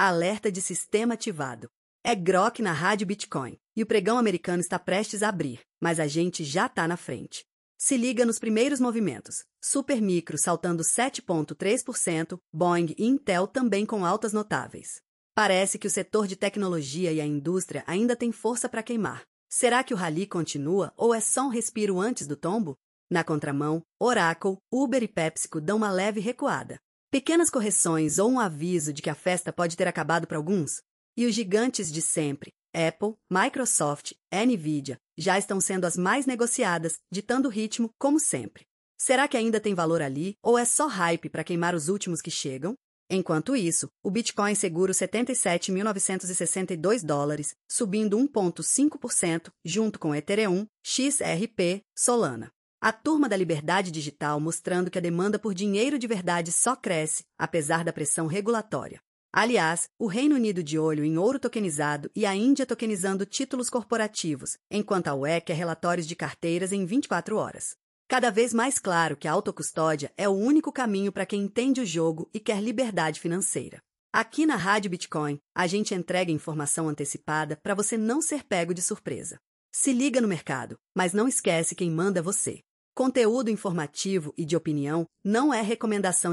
Alerta de sistema ativado. É Grok na Rádio Bitcoin, e o pregão americano está prestes a abrir, mas a gente já está na frente. Se liga nos primeiros movimentos. Supermicro saltando 7,3%, Boeing e Intel também com altas notáveis. Parece que o setor de tecnologia e a indústria ainda tem força para queimar. Será que o rally continua ou é só um respiro antes do tombo? Na contramão, Oracle, Uber e PepsiCo dão uma leve recuada. Pequenas correções ou um aviso de que a festa pode ter acabado para alguns? E os gigantes de sempre, Apple, Microsoft, Nvidia, já estão sendo as mais negociadas, ditando o ritmo como sempre. Será que ainda tem valor ali ou é só hype para queimar os últimos que chegam? Enquanto isso, o Bitcoin segura os 77.962 dólares, subindo 1,5%, junto com Ethereum, XRP, Solana. A turma da liberdade digital mostrando que a demanda por dinheiro de verdade só cresce, apesar da pressão regulatória. Aliás, o Reino Unido de olho em ouro tokenizado e a Índia tokenizando títulos corporativos, enquanto a UE quer relatórios de carteiras em 24 horas. Cada vez mais claro que a autocustódia é o único caminho para quem entende o jogo e quer liberdade financeira. Aqui na Rádio Bitcoin, a gente entrega informação antecipada para você não ser pego de surpresa. Se liga no mercado, mas não esquece quem manda você. Conteúdo informativo e de opinião não é recomendação